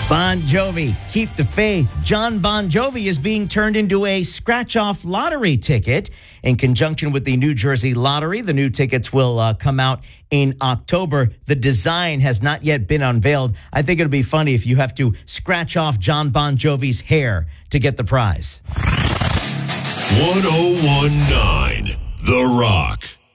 Bon Jovi, keep the faith. John Bon Jovi is being turned into a scratch-off lottery ticket in conjunction with the New Jersey Lottery. The new tickets will come out in October. The design has not yet been unveiled. I think it'll be funny if you have to scratch off John Bon Jovi's hair to get the prize. 1019 The Rock.